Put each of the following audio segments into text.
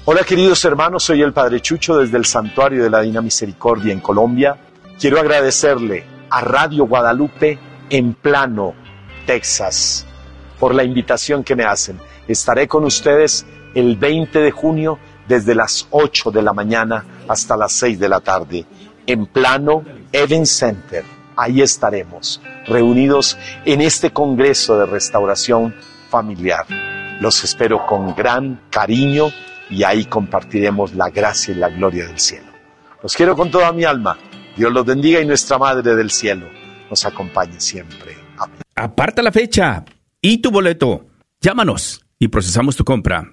Hola queridos hermanos, soy el Padre Chucho desde el Santuario de la Divina Misericordia en Colombia. Quiero agradecerle a Radio Guadalupe en Plano, Texas, por la invitación que me hacen. Estaré con ustedes el 20 de junio desde las 8 de la mañana hasta las 6 de la tarde en Plano Event Center. Ahí estaremos, reunidos en este Congreso de Restauración Familiar. Los espero con gran cariño y ahí compartiremos la gracia y la gloria del cielo. Los quiero con toda mi alma. Dios los bendiga y nuestra Madre del Cielo nos acompañe siempre. Amén. Aparta la fecha y tu boleto. Llámanos y procesamos tu compra.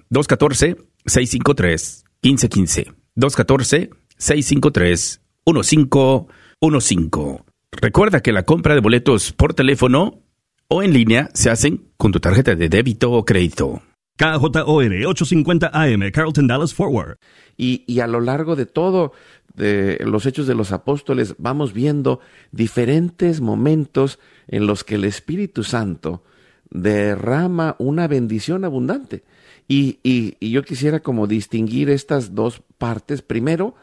214-653-1515. 214-653-1515. Recuerda que la compra de boletos por teléfono o en línea se hacen con tu tarjeta de débito o crédito. KJOR 850 AM, Carlton Dallas Forward. Y a lo largo de todo de los Hechos de los Apóstoles vamos viendo diferentes momentos en los que el Espíritu Santo derrama una bendición abundante. Y yo quisiera como distinguir estas dos partes. Primero,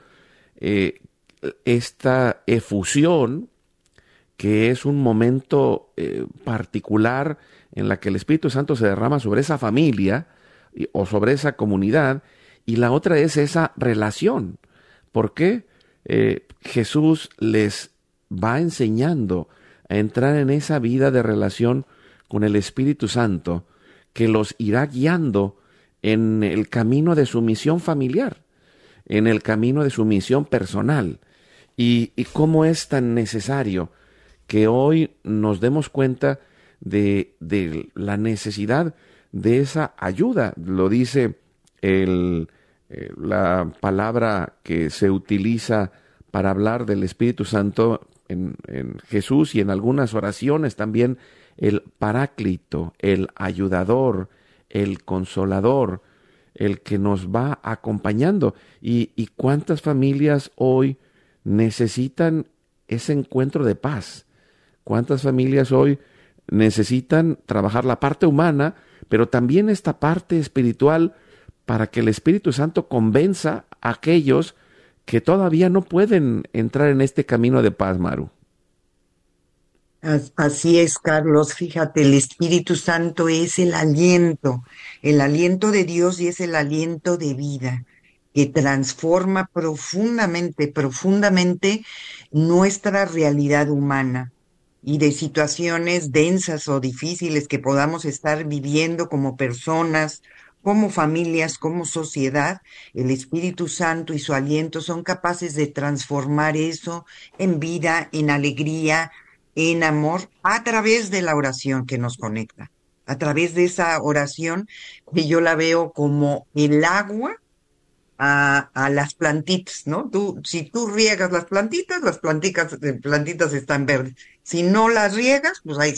esta efusión, que es un momento particular en la que el Espíritu Santo se derrama sobre esa familia o sobre esa comunidad, y la otra es esa relación. ¿Por qué? Jesús les va enseñando a entrar en esa vida de relación con el Espíritu Santo, que los irá guiando en el camino de su misión familiar, en el camino de su misión personal. Y cómo es tan necesario que hoy nos demos cuenta de la necesidad de esa ayuda. Lo dice la palabra que se utiliza para hablar del Espíritu Santo en Jesús, y en algunas oraciones también el Paráclito, el ayudador, el consolador, el que nos va acompañando. Y cuántas familias hoy necesitan ese encuentro de paz. Cuántas familias hoy necesitan trabajar la parte humana, pero también esta parte espiritual, para que el Espíritu Santo convenza a aquellos que todavía no pueden entrar en este camino de paz, Maru. Así es, Carlos. Fíjate, el Espíritu Santo es el aliento de Dios, y es el aliento de vida que transforma profundamente nuestra realidad humana, y de situaciones densas o difíciles que podamos estar viviendo como personas, como familias, como sociedad. El Espíritu Santo y su aliento son capaces de transformar eso en vida, en alegría, en amor, a través de la oración que nos conecta, a través de esa oración que yo la veo como el agua a las plantitas, ¿no? Si tú riegas las plantitas están verdes. Si no las riegas, pues ahí